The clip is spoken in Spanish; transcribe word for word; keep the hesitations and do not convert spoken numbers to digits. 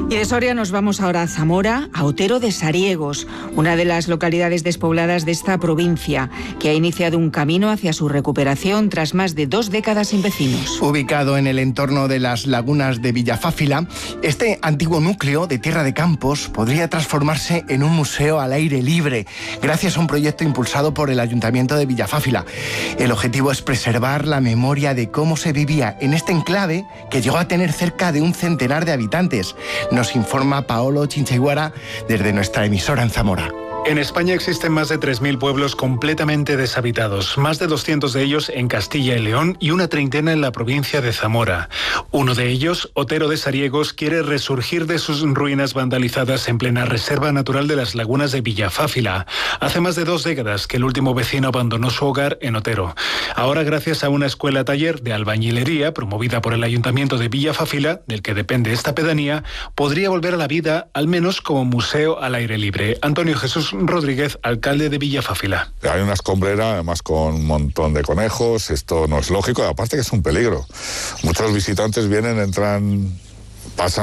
Y de Soria nos vamos ahora a Zamora, a Otero de Sariegos, una de las localidades despobladas de esta provincia, que ha iniciado un camino hacia su recuperación tras más de dos décadas sin vecinos. Ubicado en el entorno de las lagunas de Villafáfila, este antiguo núcleo de Tierra de Campos podría transformarse en un museo al aire libre, gracias a un proyecto impulsado por el Ayuntamiento de Villafáfila. El objetivo es preservar la memoria de cómo se vivía en este enclave que llegó a tener cerca de un centenar de habitantes. Nos informa Paolo Chinchiguara desde nuestra emisora en Zamora. En España existen más de tres mil pueblos completamente deshabitados, más de doscientos de ellos en Castilla y León y una treintena en la provincia de Zamora. Uno de ellos, Otero de Sariegos, quiere resurgir de sus ruinas vandalizadas en plena reserva natural de las lagunas de Villafáfila. Hace más de dos décadas que el último vecino abandonó su hogar en Otero. Ahora, gracias a una escuela taller de albañilería promovida por el Ayuntamiento de Villafáfila, del que depende esta pedanía, podría volver a la vida, al menos como museo al aire libre. Antonio Jesús Rodríguez, alcalde de Villafáfila. Hay una escombrera, además con un montón de conejos, esto no es lógico, aparte que es un peligro. Muchos visitantes vienen, entran, pasan